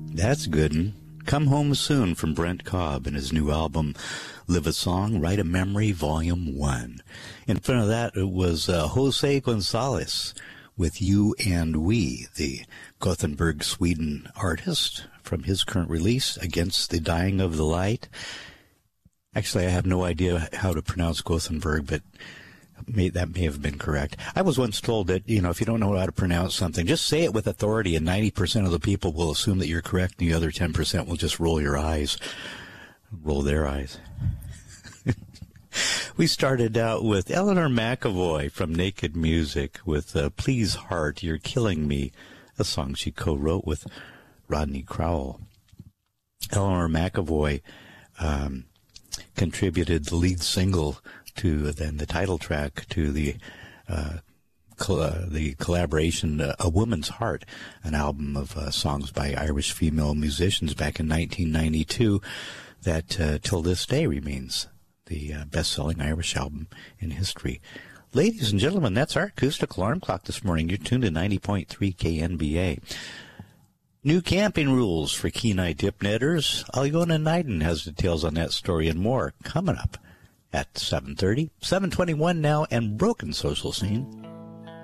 That's good. Come Home Soon from Brent Cobb and his new album, Live a Song, Write a Memory, Volume 1. In front of that, it was Jose Gonzalez with You and We, the Gothenburg, Sweden artist from his current release, Against the Dying of the Light. Actually, I have no idea how to pronounce Gothenburg, but that may have been correct. I was once told that, if you don't know how to pronounce something, just say it with authority, and 90% of the people will assume that you're correct, and the other 10% will just roll their eyes. We started out with Eleanor McAvoy from Naked Music with Please Heart, You're Killing Me, a song she co-wrote with Rodney Crowell. Eleanor McAvoy contributed the lead single to then the title track to the collaboration A Woman's Heart, an album of songs by Irish female musicians back in 1992 that till this day remains the best-selling Irish album in history. Ladies and gentlemen, that's our acoustic alarm clock this morning. You're tuned to 90.3 KNBA. New camping rules for Kenai dip netters. Alyona Nyden has details on that story and more coming up at 7:30, 7:21 now, and Broken Social Scene.